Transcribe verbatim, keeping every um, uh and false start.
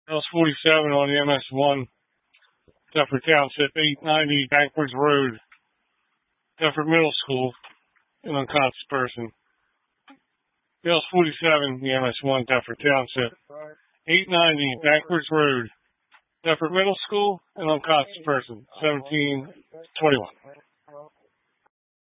L forty-seven on the M S one, Deptford Township, eight ninety Bankwards Road, Deptford Middle School, an unconscious person. L forty-seven, the M S one, Deptford Township, eight ninety Bankwards Road, Deptford Middle School, an unconscious person, seventeen twenty-one.